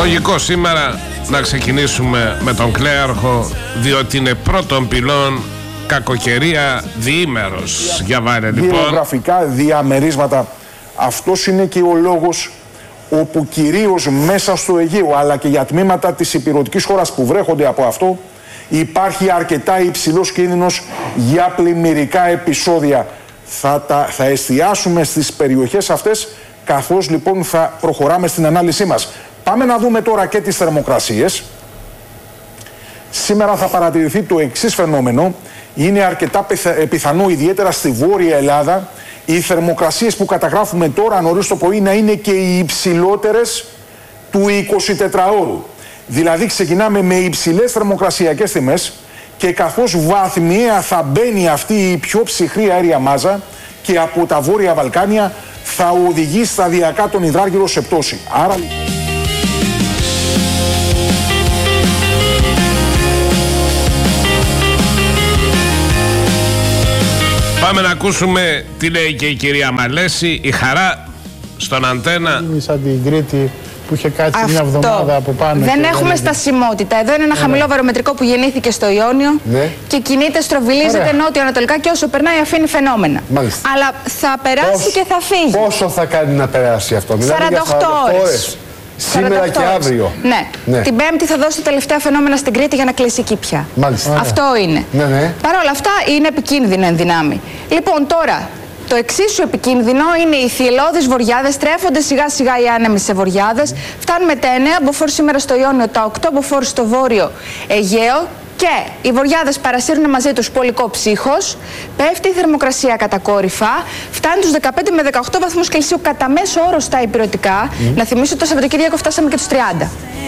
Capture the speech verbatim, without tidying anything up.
Λογικό σήμερα να ξεκινήσουμε με τον Κλέαρχο, διότι είναι πρώτον πυλών κακοκαιρία διήμερος. Για βάλε λοιπόν. Γεωγραφικά διαμερίσματα. Αυτός είναι και ο λόγος όπου κυρίως μέσα στο Αιγαίο, αλλά και για τμήματα της ηπειρωτικής χώρας που βρέχονται από αυτό, υπάρχει αρκετά υψηλός κίνδυνος για πλημμυρικά επεισόδια. Θα, τα, θα εστιάσουμε στις περιοχές αυτές, καθώς λοιπόν θα προχωράμε στην ανάλυση μας. Πάμε να δούμε τώρα και τις θερμοκρασίες. Σήμερα θα παρατηρηθεί το εξής φαινόμενο. Είναι αρκετά πιθανό, ιδιαίτερα στη Βόρεια Ελλάδα, οι θερμοκρασίες που καταγράφουμε τώρα νωρίς το πρωί να είναι και οι υψηλότερες του εικοσιτετράωρου. Δηλαδή ξεκινάμε με υψηλές θερμοκρασιακές τιμές και καθώς βαθμιαία θα μπαίνει αυτή η πιο ψυχρή αέρια μάζα και από τα Βόρεια Βαλκάνια θα οδηγεί σταδιακά τον υδράργυρο σε πτώση. Άρα... Πάμε να ακούσουμε τι λέει και η κυρία Μαλέση. Η χαρά στον Αντένα. Είναι σαν την Κρήτη που είχε κάτσει Αυτό. μια εβδομάδα από πάνω. Δεν έχουμε δεν στασιμότητα. Εδώ είναι ένα ναι, χαμηλό ναι. βαρομετρικό που γεννήθηκε στο Ιόνιο ναι. και κινείται, στροβιλίζεται νότιο-ανατολικά και όσο περνάει αφήνει φαινόμενα. Μάλιστα. Αλλά θα περάσει Πώς, και θα φύγει. Πόσο θα κάνει να περάσει αυτό? σαράντα οκτώ ώρες. Σήμερα και αύριο. Ναι. ναι. Την Πέμπτη θα δώσει τα τελευταία φαινόμενα στην Κρήτη για να κλείσει εκεί πια. Μάλιστα. Αυτό είναι. Ναι, ναι. Παρ' όλα αυτά είναι επικίνδυνο εν δυνάμει. Λοιπόν, τώρα το εξίσου επικίνδυνο είναι οι θυελλώδεις βοριάδες. Τρέφονται σιγά σιγά οι άνεμοι σε βοριάδες. Φτάνουμε τα εννέα μποφόρ σήμερα στο Ιόνιο, τα οκτώ μποφόρ στο βόρειο Αιγαίο. Και οι βοριάδες παρασύρουν μαζί τους πολικό ψύχος, πέφτει η θερμοκρασία κατακόρυφα, φτάνει τους δεκαπέντε με δεκαοκτώ βαθμούς Κελσίου κατά μέσο όρο στα ηπειρωτικά. Mm. Να θυμίσω ότι το Σαββατοκύριακο φτάσαμε και τους τριάντα.